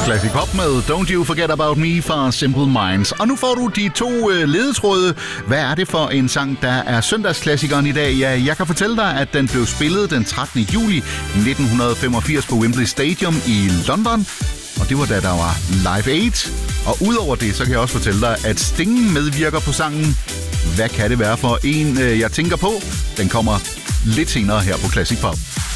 Classic Pop med Don't You Forget About Me fra Simple Minds. Og nu får du de 2 ledetråde. Hvad er det for en sang, der er søndagsklassikeren i dag? Ja, jeg kan fortælle dig, at den blev spillet den 13. juli 1985 på Wembley Stadium i London. Og det var da der var Live Aid. Og udover det, så kan jeg også fortælle dig, at Sting medvirker på sangen. Hvad kan det være for en, jeg tænker på? Den kommer lidt senere her på Classic Pop.